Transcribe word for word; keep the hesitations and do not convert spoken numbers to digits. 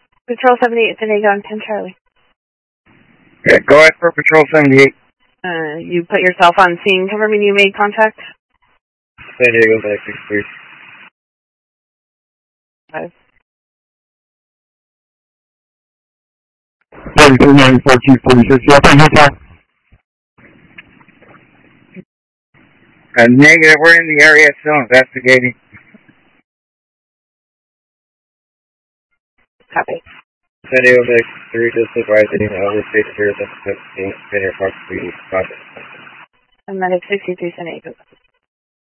Patrol seventy-eight, San Diego, on ten Charlie. Okay, go ahead for Patrol seventy-eight. Uh, you put yourself on scene. Cover me, you made contact. San Diego, nine six three. Five. thirty-two ninety-four, two forty-six. Yeah, thank you, Tom. Uh, negative, we're in the area still investigating. Copy. San Diego, nine six three, just advising overstate here, that's fifteen, San Diego Park, three, project. I'm Medic sixty-three, San Diego.